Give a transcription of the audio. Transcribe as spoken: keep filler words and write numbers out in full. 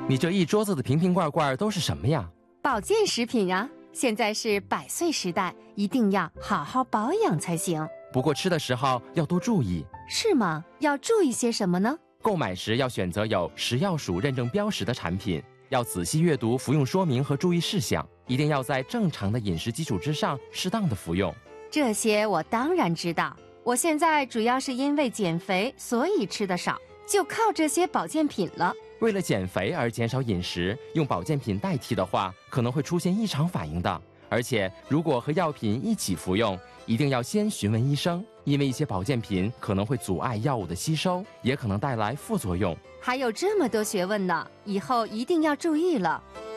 你这一桌子的瓶瓶罐罐都是什么呀？ 保健食品呀，现在是百岁时代，一定要好好保养才行。 不过吃的时候要多注意。 是吗？要注意些什么呢？ 购买时要选择有食药署认证标识的产品，要仔细阅读服用说明和注意事项，一定要在正常的饮食基础之上适当的服用。 这些我当然知道，我现在主要是因为减肥，所以吃的少，就靠这些保健品了。 为了减肥而减少饮食，用保健品代替的话，可能会出现异常反应的。而且如果和药品一起服用，一定要先询问医生，因为一些保健品可能会阻碍药物的吸收，也可能带来副作用。 还有这么多学问呢，以后一定要注意了。